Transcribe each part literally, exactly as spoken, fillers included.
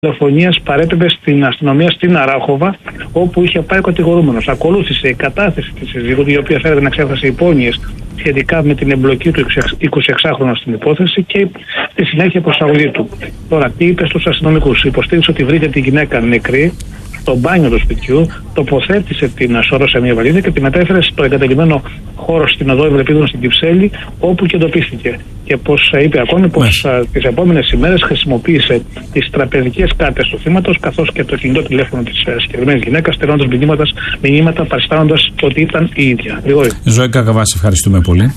Τηλεφωνίας παρέπεμπε στην αστυνομία στην Αράχοβα, όπου είχε πάει κατηγορούμενος. Ακολούθησε η κατάθεση της συζύγου, η οποία φέρεται να εξέφρασε υπόνοιες σχετικά με την εμπλοκή του εικοσιεξάχρονου στην υπόθεση και στη συνέχεια προσαγωγή του. Τώρα, τι είπε στους αστυνομικούς? Υποστήριξε ότι βρήκε τη γυναίκα νεκρή στο μπάνιο του σπιτιού, τοποθέτησε την σώρο σε μια βαλίδα και τη μετέφερε στο εγκαταλειμμένο χώρο στην οδό Ευρεπίδων στην Κυψέλη, όπου και εντοπίστηκε. Και πως είπε ακόμη πως τις επόμενες ημέρες χρησιμοποίησε τις τραπεζικές κάρτες του θύματος καθώς και το κινητό τηλέφωνο της συγκεκριμένης γυναίκας, στερεώνοντας μηνύματα, μηνύματα παριστάνοντας ότι ήταν η ίδια. Γρηγόρη. Ζωή Κακαβάση, ευχαριστούμε πολύ.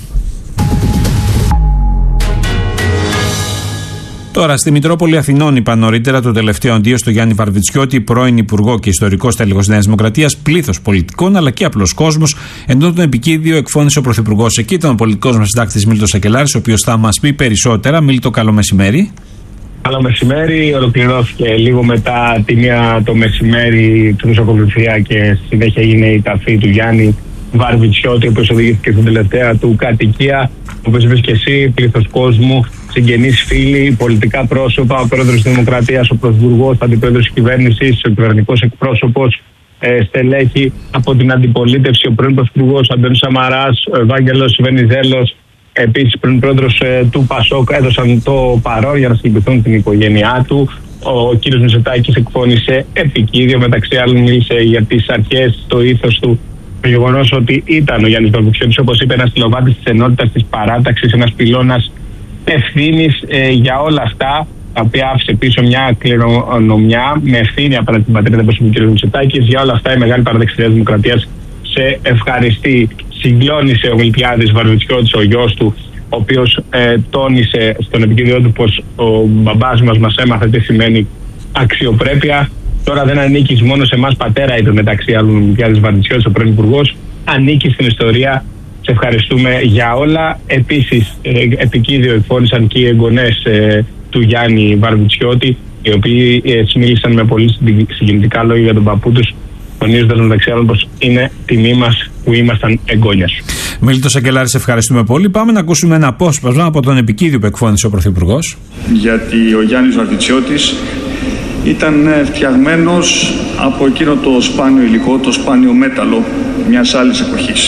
Τώρα, στη Μητρόπολη Αθηνών, είπα νωρίτερα το τελευταίο αντίο στο Γιάννη Βαρβιτσιώτη, πρώην Υπουργό και ιστορικό τέλεχος Νέας Δημοκρατίας, πλήθος πολιτικών αλλά και απλός κόσμος, ενώ τον επικίδιο εκφώνησε ο Πρωθυπουργός. Εκεί ήταν ο πολιτικός μας συντάκτης Μίλτος Σακελάρης, ο οποίος θα μας πει περισσότερα. Μίλτο, καλό μεσημέρι. Καλό μεσημέρι, ολοκληρώθηκε λίγο μετά τη μία το μεσημέρι του νοσοκομεία και στη συνέχεια έγινε η ταφή του Γιάννη Βαρβιτσιώτη, ο οποίος οδηγήθηκε στην τελευταία του κατοικία. Όπως είπες και εσύ, πλήθος κόσμου, συγγενείς, φίλοι, πολιτικά πρόσωπα, ο πρόεδρος της Δημοκρατίας, ο πρωθυπουργός, ο αντιπρόεδρος της κυβέρνησης, ο κυβερνητικός εκπρόσωπος, ε, στελέχη από την αντιπολίτευση, ο πρώην πρωθυπουργός Αντώνης Σαμαράς, ο Ευάγγελος Βενιζέλος, επίσης πρώην πρόεδρος ε, του Πασόκ, έδωσαν το παρόν για να συγκριθούν την οικογένειά του. Ο κύριος Μητσοτάκης εκφώνησε επικίδιο, μεταξύ άλλων μίλησε για τις αρχές, το ήθος του. Το γεγονός ότι ήταν ο Γιάννης Βαρβιτσιώτης, όπως είπε, ένας τηλεοβάτης της ενότητας, της παράταξης, ένας πυλώνας ευθύνης ε, για όλα αυτά, τα οποία άφησε πίσω μια κληρονομιά με ευθύνη από την πατρίδα, όπως είπε ο κ. Μητσοτάκης. Για όλα αυτά η μεγάλη παράταξη της Δημοκρατίας σε ευχαριστεί. Συγκλώνησε ο Μιλτιάδης Βαρβιτσιώτης, ο γιος του, ο οποίος ε, τόνισε στον επικοινωνιό του πως ο μπαμπάς μας μας έμαθε τι σημαίνει αξιοπρέπεια. Τώρα δεν ανήκει μόνο σε εμάς, πατέρα, είπε μεταξύ άλλων ο Μιλτιάδης Βαρβιτσιώτης, ο πρώην υπουργός. Ανήκει στην ιστορία. Σε ευχαριστούμε για όλα. Επίσης, ε, επικίδιο εκφώνησαν και οι εγγονές ε, του Γιάννη Βαρβιτσιώτη, οι οποίοι ε, μίλησαν με πολύ συγκινητικά λόγια για τον παππού τους, τονίζοντας μεταξύ άλλων πως είναι τιμή μας που ήμασταν εγγόνια σου. Μίλτο Σακελάρη, σε ευχαριστούμε πολύ. Πάμε να ακούσουμε ένα απόσπασμα από τον επικίδιο που εκφώνησε ο Πρωθυπουργός. Γιατί ο Γιάννης Βαρβιτσιώτης ήταν φτιαγμένος από εκείνο το σπάνιο υλικό, το σπάνιο μέταλλο μιας άλλης εποχής.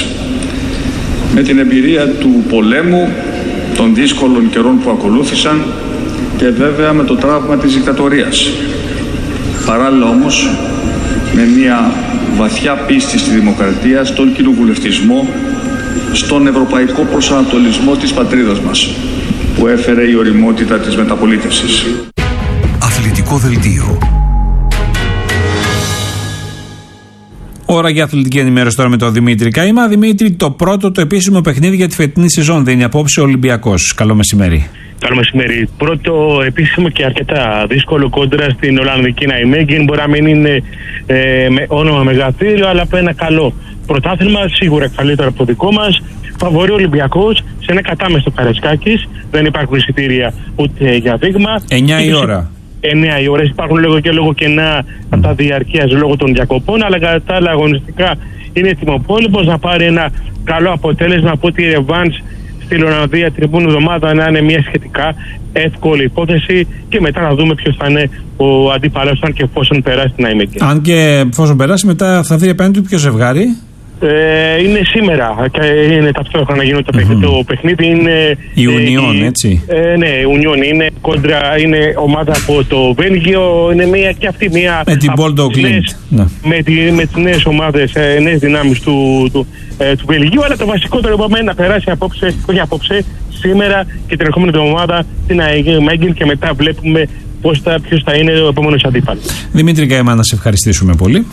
Με την εμπειρία του πολέμου, των δύσκολων καιρών που ακολούθησαν και βέβαια με το τραύμα της δικτατορίας. Παράλληλα όμως με μια βαθιά πίστη στη δημοκρατία, στον κοινοβουλευτισμό, στον ευρωπαϊκό προσανατολισμό της πατρίδας μας που έφερε η ωριμότητα της μεταπολίτευσης. Αθλητικό δελτίο. Ώρα για αθλητική ενημέρωση τώρα με τον Δημήτρη Καΐμα. Δημήτρη, το πρώτο το επίσημο παιχνίδι για τη φετινή σεζόν δίνει απόψε ο Ολυμπιακός. Καλό μεσημέρι. Καλό μεσημέρι. Πρώτο επίσημο και αρκετά δύσκολο κόντρα στην Ολλανδική Ναϊμέγγεν. Μπορεί να μην είναι ε, με όνομα μεγαθύριο, αλλά από ένα καλό πρωτάθλημα, σίγουρα καλύτερο από το δικό μας. Φαβορεί ο Ολυμπιακός σε ένα κατάμεστο Καραϊσκάκης. Δεν υπάρχουν εισιτήρια ούτε για δείγμα. εννιά η ώρα. εννιά οι ώρες. Υπάρχουν λόγω και λόγω κενά mm. τα διαρκείας λόγω των διακοπών, αλλά κατά τα άλλα αγωνιστικά είναι έτοιμο να πάρει ένα καλό αποτέλεσμα από τη ρεβάνς στη Ολλανδία την επόμενη εβδομάδα, να είναι μια σχετικά εύκολη υπόθεση και μετά να δούμε ποιος θα είναι ο αντίπαλος, αν και εφόσον περάσει την Ναϊμέγγεν. Αν και εφόσον περάσει, μετά θα δει απέναντι του ποιο ζευγάρι. Ε, είναι σήμερα και είναι ταυτόχρονα γίνονται το παιχνίδι. Mm-hmm. Το παιχνίδι είναι. Η Union, ε, έτσι. Ε, ναι, η Union είναι κόντρα, είναι ομάδα από το Βέλγιο. Είναι μια και αυτή μια. Με την Boldo Clint. Με, τη, με τις νέες ομάδες, ε, νέες δυνάμεις του, του, ε, του Βελγίου. Αλλά το βασικότερο είπαμε να περάσει απόψε, όχι απόψε, σήμερα και την ερχόμενη εβδομάδα στην Ναϊμέγγεν και μετά βλέπουμε ποιος θα, ποιος θα είναι ο επόμενος αντίπαλος. Δημήτρη Καΐμα, να σε ευχαριστήσουμε πολύ.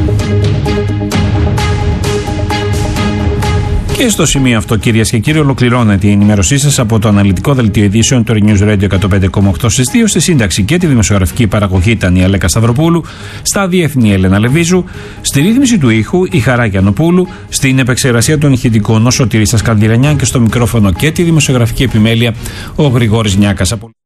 Και στο σημείο αυτό, κυρίες και κύριοι, ολοκληρώνεται η ενημέρωσή σας από το αναλυτικό δελτίο ειδήσεων του News Radio εκατόν πέντε κόμμα οκτώ στις δύο. Στη σύνταξη και τη δημοσιογραφική παραγωγή ήταν η Αλέκα Σταυροπούλου, στα διεθνή Έλενα Λεβίζου, στη ρύθμιση του ήχου η Χαρά Γιαννοπούλου, στην επεξεργασία των ηχητικών ο Σωτήρης Σκανδυρανιάν και στο μικρόφωνο και τη δημοσιογραφική επιμέλεια ο Γρηγόρης Νιάκας.